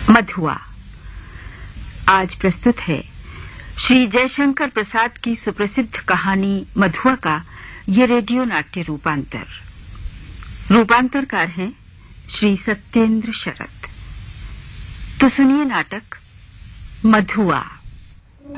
मधुआ। आज प्रस्तुत है श्री जयशंकर प्रसाद की सुप्रसिद्ध कहानी मधुआ का ये रेडियो नाट्य रूपांतर। रूपांतरकार हैं श्री सत्येंद्र शरद। तो सुनिए नाटक मधुआ।